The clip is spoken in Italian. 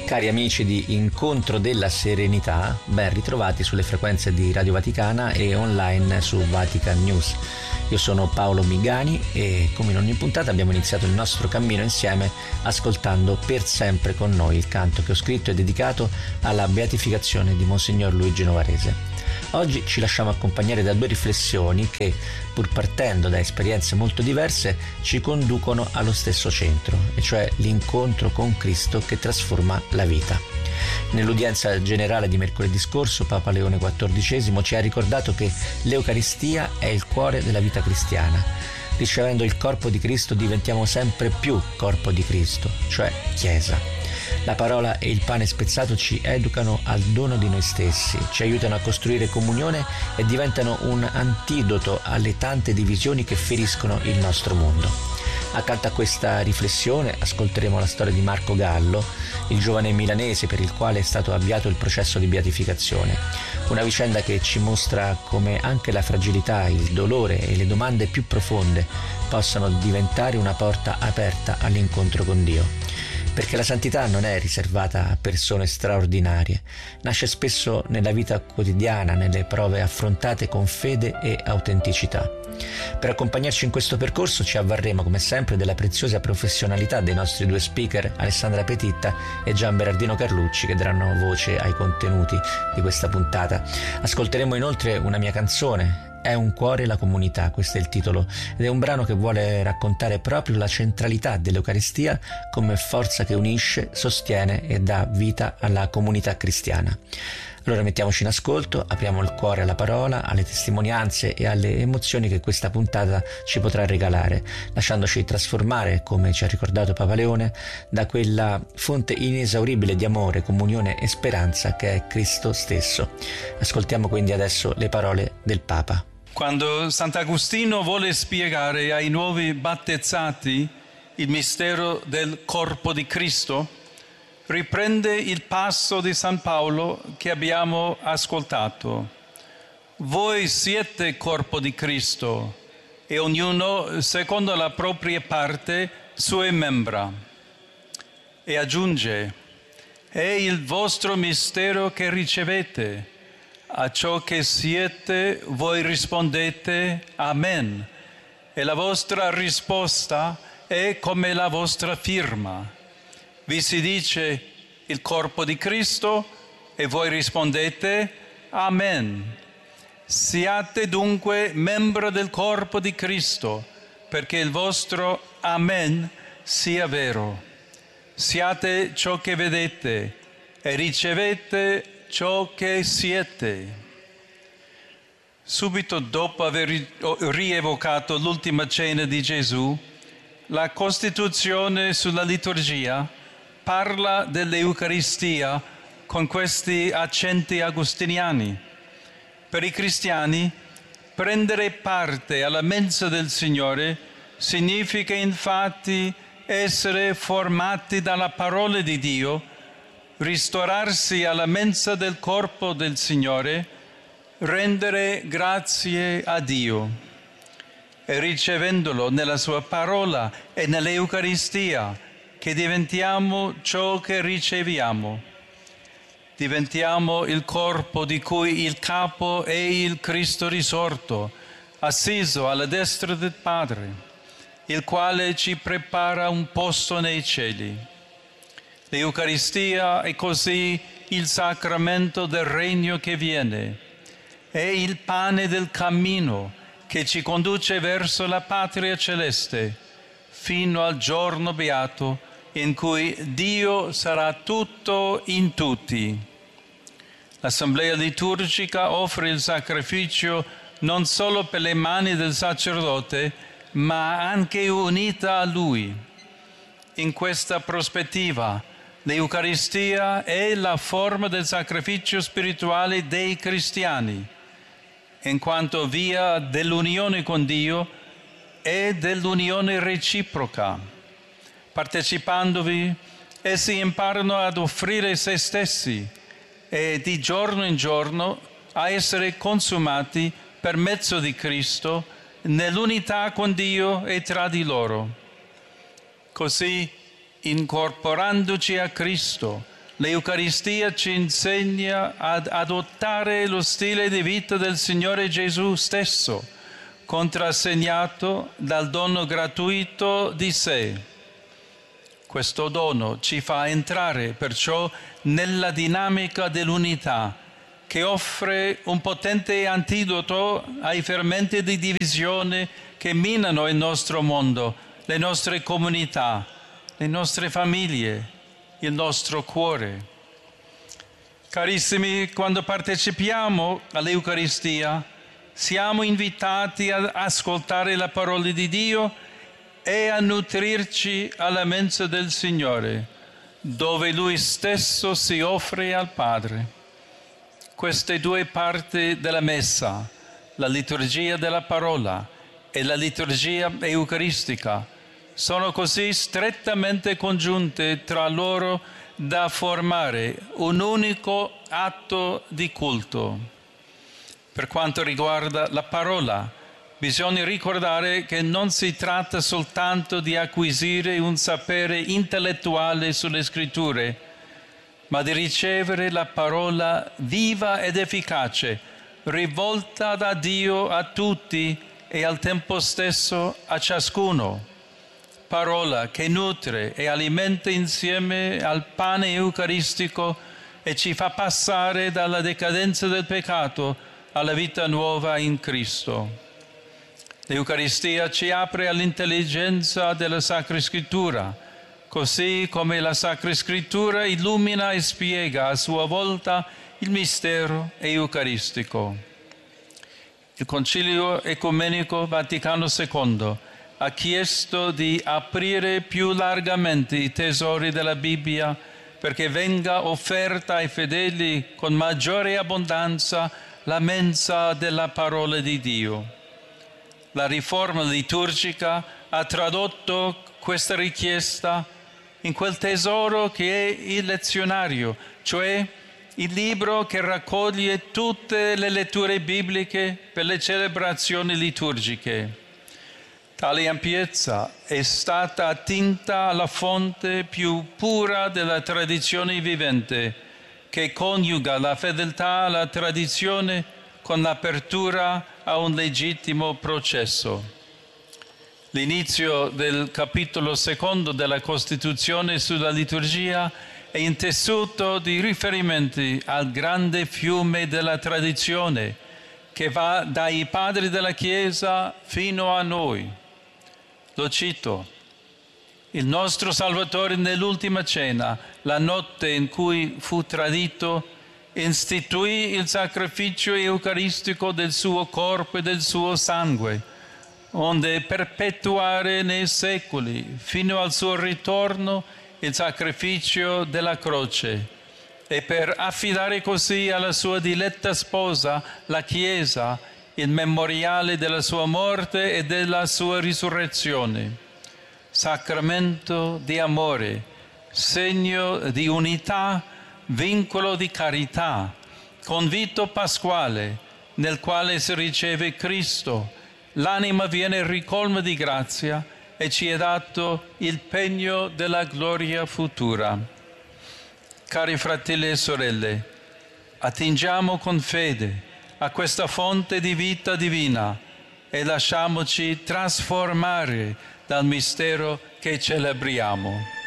Cari amici di Incontro della Serenità, ben ritrovati sulle frequenze di Radio Vaticana e online su Vatican News. Io sono Paolo Migani e come in ogni puntata abbiamo iniziato il nostro cammino insieme ascoltando Per sempre con noi, il canto che ho scritto e dedicato alla beatificazione di Monsignor Luigi Novarese. Oggi ci lasciamo accompagnare da due riflessioni che, pur partendo da esperienze molto diverse, ci conducono allo stesso centro, e cioè l'incontro con Cristo che trasforma la vita. Nell'udienza generale di mercoledì scorso, Papa Leone XIV ci ha ricordato che l'Eucaristia è il cuore della vita cristiana. Ricevendo il corpo di Cristo diventiamo sempre più corpo di Cristo, cioè Chiesa. La parola e il pane spezzato ci educano al dono di noi stessi, ci aiutano a costruire comunione e diventano un antidoto alle tante divisioni che feriscono il nostro mondo. Accanto a questa riflessione ascolteremo la storia di Marco Gallo, il giovane milanese per il quale è stato avviato il processo di beatificazione. Una vicenda che ci mostra come anche la fragilità, il dolore e le domande più profonde possano diventare una porta aperta all'incontro con Dio. Perché la santità non è riservata a persone straordinarie, nasce spesso nella vita quotidiana, nelle prove affrontate con fede e autenticità. Per accompagnarci in questo percorso ci avvarremo come sempre della preziosa professionalità dei nostri due speaker, Alessandra Petitta e Gian Berardino Carlucci, che daranno voce ai contenuti di questa puntata. Ascolteremo inoltre una mia canzone, È un cuore la comunità, questo è il titolo, ed è un brano che vuole raccontare proprio la centralità dell'Eucaristia come forza che unisce, sostiene e dà vita alla comunità cristiana. Allora mettiamoci in ascolto, apriamo il cuore alla parola, alle testimonianze e alle emozioni che questa puntata ci potrà regalare, lasciandoci trasformare, come ci ha ricordato Papa Leone, da quella fonte inesauribile di amore, comunione e speranza che è Cristo stesso. Ascoltiamo quindi adesso le parole del Papa. Quando Sant'Agostino vuole spiegare ai nuovi battezzati il mistero del corpo di Cristo, riprende il passo di San Paolo che abbiamo ascoltato. Voi siete corpo di Cristo e ognuno secondo la propria parte sue membra. E aggiunge, è il vostro mistero che ricevete. A ciò che siete voi rispondete Amen e la vostra risposta è come la vostra firma. Vi si dice il corpo di Cristo e voi rispondete Amen. Siate dunque membro del corpo di Cristo perché il vostro Amen sia vero. Siate ciò che vedete e ricevete ciò che siete. Subito dopo aver rievocato l'ultima cena di Gesù, la Costituzione sulla liturgia parla dell'Eucaristia con questi accenti agostiniani. Per i cristiani, prendere parte alla mensa del Signore significa infatti essere formati dalla parola di Dio, ristorarsi alla mensa del corpo del Signore, rendere grazie a Dio e ricevendolo nella sua parola e nell'Eucaristia che diventiamo ciò che riceviamo. Diventiamo il corpo di cui il capo è il Cristo risorto, assiso alla destra del Padre, il quale ci prepara un posto nei cieli. L'Eucaristia è così il sacramento del regno che viene, è il pane del cammino che ci conduce verso la patria celeste, fino al giorno beato in cui Dio sarà tutto in tutti. L'Assemblea liturgica offre il sacrificio non solo per le mani del sacerdote, ma anche unita a Lui. In questa prospettiva, l'Eucaristia è la forma del sacrificio spirituale dei cristiani, in quanto via dell'unione con Dio e dell'unione reciproca. Partecipandovi, essi imparano ad offrire se stessi e di giorno in giorno a essere consumati per mezzo di Cristo nell'unità con Dio e tra di loro. Così, incorporandoci a Cristo, L'Eucaristia ci insegna ad adottare lo stile di vita del Signore Gesù stesso, contrassegnato dal dono gratuito di sé. Questo dono ci fa entrare perciò nella dinamica dell'unità, che offre un potente antidoto ai fermenti di divisione che minano il nostro mondo, le nostre comunità, le nostre famiglie, il nostro cuore. Carissimi, quando partecipiamo all'Eucaristia, siamo invitati ad ascoltare la parola di Dio e a nutrirci alla mensa del Signore, dove Lui stesso si offre al Padre. Queste due parti della Messa, la liturgia della parola e la liturgia eucaristica, sono così strettamente congiunte tra loro da formare un unico atto di culto. Per quanto riguarda la parola, bisogna ricordare che non si tratta soltanto di acquisire un sapere intellettuale sulle Scritture, ma di ricevere la parola viva ed efficace, rivolta da Dio a tutti e al tempo stesso a ciascuno. Parola che nutre e alimenta insieme al pane eucaristico e ci fa passare dalla decadenza del peccato alla vita nuova in Cristo. L'Eucaristia ci apre all'intelligenza della Sacra Scrittura, così come la Sacra Scrittura illumina e spiega a sua volta il mistero eucaristico. Il Concilio Ecumenico Vaticano II ha chiesto di aprire più largamente i tesori della Bibbia perché venga offerta ai fedeli con maggiore abbondanza la mensa della parola di Dio. La riforma liturgica ha tradotto questa richiesta in quel tesoro che è il lezionario, cioè il libro che raccoglie tutte le letture bibliche per le celebrazioni liturgiche. Tale ampiezza è stata attinta alla fonte più pura della tradizione vivente, che coniuga la fedeltà alla tradizione con l'apertura a un legittimo processo. L'inizio del capitolo secondo della Costituzione sulla liturgia è intessuto di riferimenti al grande fiume della tradizione che va dai padri della Chiesa fino a noi. Lo cito: il nostro Salvatore nell'ultima cena, la notte in cui fu tradito, istituì il sacrificio eucaristico del suo corpo e del suo sangue, onde perpetuare nei secoli, fino al suo ritorno, il sacrificio della croce, e per affidare così alla sua diletta sposa, la Chiesa, il memoriale della sua morte e della sua risurrezione. Sacramento di amore, segno di unità, vincolo di carità, convito pasquale nel quale si riceve Cristo, l'anima viene ricolma di grazia e ci è dato il pegno della gloria futura. Cari fratelli e sorelle, attingiamo con fede a questa fonte di vita divina e lasciamoci trasformare dal mistero che celebriamo.